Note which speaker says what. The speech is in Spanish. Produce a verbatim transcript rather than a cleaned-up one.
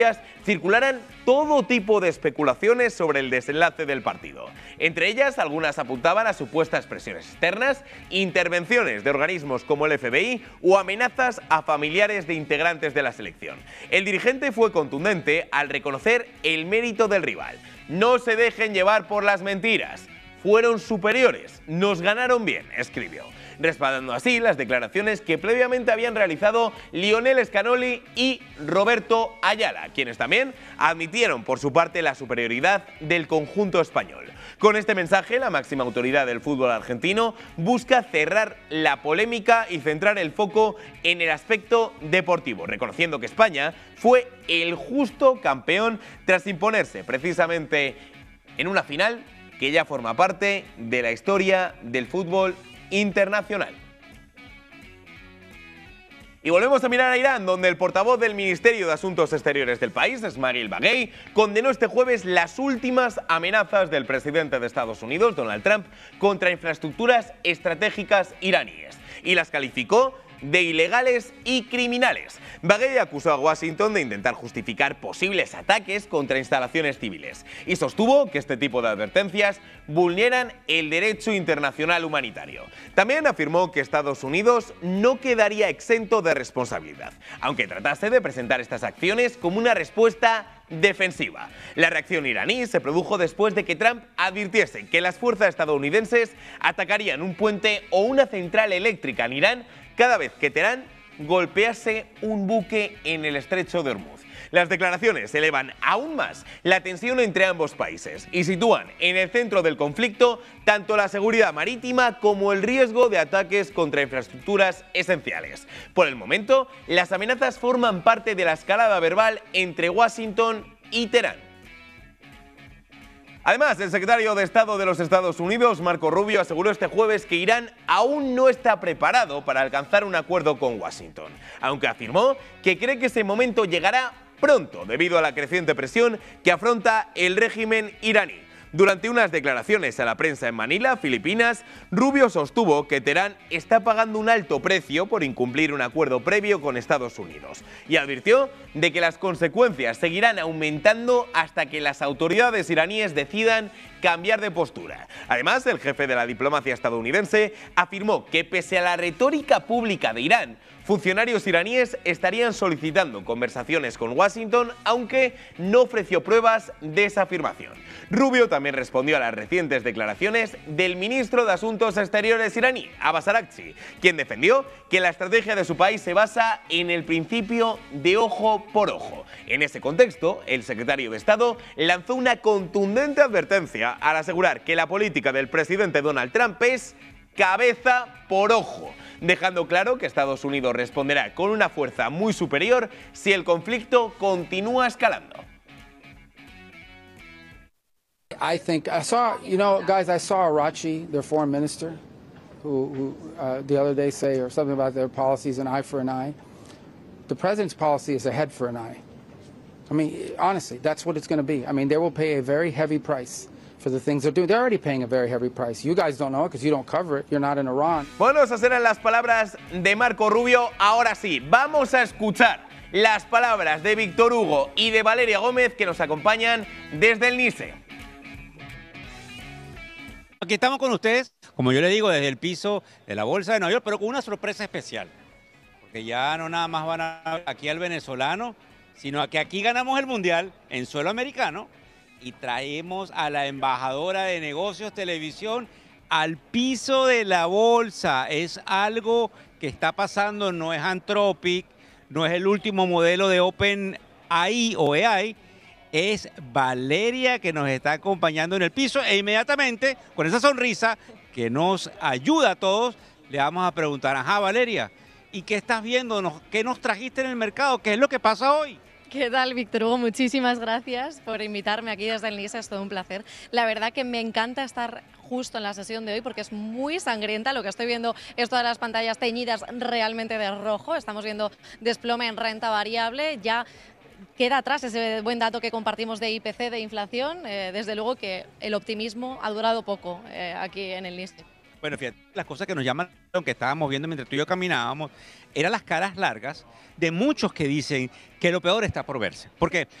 Speaker 1: circularan todo tipo de especulaciones sobre el desenlace del partido. Entre ellas, algunas apuntaban a supuestas presiones externas, intervenciones de organismos como el F B I o amenazas a familiares de integrantes de la selección. El dirigente fue contundente al reconocer el mérito del rival. No se dejen llevar por las mentiras. Fueron superiores, nos ganaron bien, escribió, respaldando así las declaraciones que previamente habían realizado Lionel Scaloni y Roberto Ayala, quienes también admitieron por su parte la superioridad del conjunto español. Con este mensaje, la máxima autoridad del fútbol argentino busca cerrar la polémica y centrar el foco en el aspecto deportivo, reconociendo que España fue el justo campeón tras imponerse precisamente en una final que ya forma parte de la historia del fútbol internacional. Y volvemos a mirar a Irán, donde el portavoz del Ministerio de Asuntos Exteriores del país, Esmail Baghei, condenó este jueves las últimas amenazas del presidente de Estados Unidos, Donald Trump, contra infraestructuras estratégicas iraníes y las calificó de ilegales y criminales. Baghei acusó a Washington de intentar justificar posibles ataques contra instalaciones civiles y sostuvo que este tipo de advertencias vulneran el derecho internacional humanitario. También afirmó que Estados Unidos no quedaría exento de responsabilidad, aunque tratase de presentar estas acciones como una respuesta defensiva. La reacción iraní se produjo después de que Trump advirtiese que las fuerzas estadounidenses atacarían un puente o una central eléctrica en Irán cada vez que Teherán golpease un buque en el estrecho de Hormuz. Las declaraciones elevan aún más la tensión entre ambos países y sitúan en el centro del conflicto tanto la seguridad marítima como el riesgo de ataques contra infraestructuras esenciales. Por el momento, las amenazas forman parte de la escalada verbal entre Washington y Teherán. Además, el secretario de Estado de los Estados Unidos, Marco Rubio, aseguró este jueves que Irán aún no está preparado para alcanzar un acuerdo con Washington, aunque afirmó que cree que ese momento llegará pronto debido a la creciente presión que afronta el régimen iraní. Durante unas declaraciones a la prensa en Manila, Filipinas, Rubio sostuvo que Teherán está pagando un alto precio por incumplir un acuerdo previo con Estados Unidos y advirtió de que las consecuencias seguirán aumentando hasta que las autoridades iraníes decidan cambiar de postura. Además, el jefe de la diplomacia estadounidense afirmó que pese a la retórica pública de Irán, funcionarios iraníes estarían solicitando conversaciones con Washington, aunque no ofreció pruebas de esa afirmación. Rubio también respondió a las recientes declaraciones del ministro de Asuntos Exteriores iraní, Abbas Araghchi, quien defendió que la estrategia de su país se basa en el principio de ojo por ojo. En ese contexto, el secretario de Estado lanzó una contundente advertencia al asegurar que la política del presidente Donald Trump es cabeza por ojo, dejando claro que Estados Unidos responderá con una fuerza muy superior si el conflicto continúa escalando.
Speaker 2: I think I saw, you know, guys, I saw Araghchi, their foreign minister, who, who uh, the other day say or something about their policies, an eye for an eye. The president's policy is a head for an eye. I mean, honestly, that's what it's going to be. I mean, they will pay a very heavy price for the things they're doing. They're already paying a very heavy price. You guys don't know it because you don't cover it. You're not in Iran.
Speaker 1: Bueno, esas eran las palabras de Marco Rubio. Ahora sí, vamos a escuchar las palabras de Víctor Hugo y de Valeria Gómez que nos acompañan desde el NICE.
Speaker 3: Aquí estamos con ustedes, como yo le digo, desde el piso de la Bolsa de Nueva York, pero con una sorpresa especial. Porque ya no nada más van a ver aquí al venezolano, sino que aquí ganamos el Mundial en suelo americano y traemos a la embajadora de negocios televisión al piso de la bolsa. Es algo que está pasando, no es Anthropic, no es el último modelo de OpenAI o A I, es Valeria que nos está acompañando en el piso e inmediatamente, con esa sonrisa que nos ayuda a todos, le vamos a preguntar, ajá Valeria, ¿y qué estás viendo? ¿Qué nos trajiste en el mercado? ¿Qué es lo que pasa hoy?
Speaker 4: ¿Qué tal, Víctor Hugo? Muchísimas gracias por invitarme aquí desde el NICE, es todo un placer. La verdad que me encanta estar justo en la sesión de hoy porque es muy sangrienta. Lo que estoy viendo es todas las pantallas teñidas realmente de rojo. Estamos viendo desplome en renta variable. Ya queda atrás ese buen dato que compartimos de I P C, de inflación. Eh, desde luego que el optimismo ha durado poco eh, aquí en el NICE.
Speaker 3: Bueno, fíjate, las cosas que nos llaman, que estábamos viendo mientras tú y yo caminábamos, eran las caras largas de muchos que dicen que lo peor está por verse. ¿Por qué?